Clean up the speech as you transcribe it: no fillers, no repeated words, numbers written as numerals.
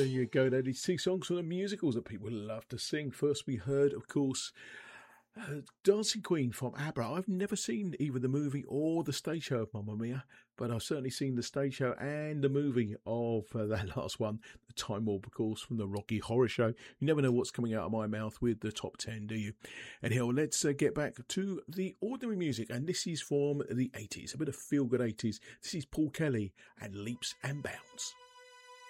you go. There, these two songs from the musicals that people love to sing. First, we heard, of course, Dancing Queen from ABBA. I've never seen either the movie or the stage show of Mamma Mia, but I've certainly seen the stage show and the movie of that last one, The Time Warp, of course, from the Rocky Horror Show. You never know what's coming out of my mouth with the top 10, do you? Anyhow, let's get back to the ordinary music, and this is from the 80s, a bit of feel-good 80s. This is Paul Kelly and Leaps and Bounds.